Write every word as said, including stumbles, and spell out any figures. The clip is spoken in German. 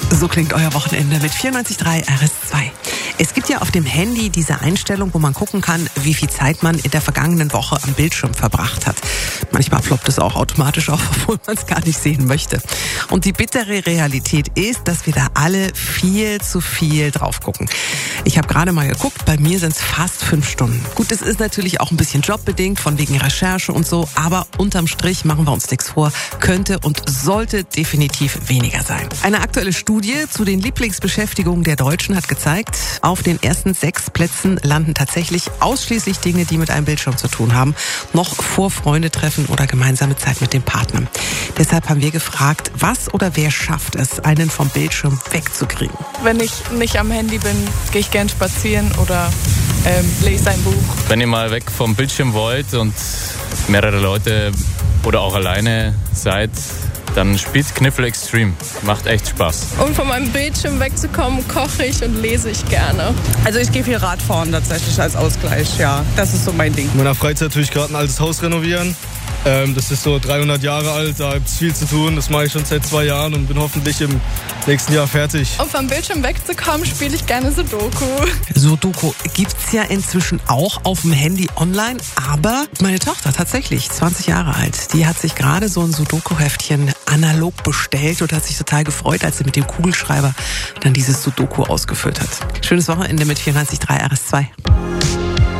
So klingt euer Wochenende mit vierundneunzig Komma drei R S zwei. Es gibt ja auf dem Handy diese Einstellung, wo man gucken kann, wie viel Zeit man in der vergangenen Woche am Bildschirm verbracht hat. Manchmal ploppt es auch automatisch auf, obwohl man es gar nicht sehen möchte. Und die bittere Realität ist, dass wir da alle viel zu viel drauf gucken. Ich habe gerade mal geguckt, bei mir sind es fast fünf Stunden. Gut, das ist natürlich auch ein bisschen jobbedingt, von wegen Recherche und so, aber unterm Strich, machen wir uns nichts vor, könnte und sollte definitiv weniger sein. Eine aktuelle Studie zu den Lieblingsbeschäftigungen der Deutschen hat gezeigt, auf den ersten sechs Plätzen landen tatsächlich ausschließlich Dinge, die mit einem Bildschirm zu tun haben, noch vor Freunde treffen oder gemeinsame Zeit mit dem Partner. Deshalb haben wir gefragt, was oder wer schafft es, einen vom Bildschirm wegzukriegen? Wenn ich nicht am Handy bin, gehe ich gern spazieren oder ähm, lese ein Buch. Wenn ihr mal weg vom Bildschirm wollt und mehrere Leute oder auch alleine seid, dann spielt Kniffel Extreme. Macht echt Spaß. Um von meinem Bildschirm wegzukommen, koche ich und lese ich gerne. Also ich gehe viel Radfahren tatsächlich als Ausgleich, ja. Das ist so mein Ding. In meiner Freizeit tue ich gerade ein altes Haus renovieren. Ähm, das ist so dreihundert Jahre alt, da gibt es viel zu tun. Das mache ich schon seit zwei Jahren und bin hoffentlich im nächsten Jahr fertig. Um vom Bildschirm wegzukommen, spiele ich gerne Sudoku. Sudoku gibt's ja inzwischen auch auf dem Handy online, aber meine Tochter tatsächlich, zwanzig Jahre alt, die hat sich gerade so ein Sudoku-Heftchen analog bestellt und hat sich total gefreut, als sie mit dem Kugelschreiber dann dieses Sudoku ausgefüllt hat. Schönes Wochenende mit vierundneunzig Komma drei R S zwei.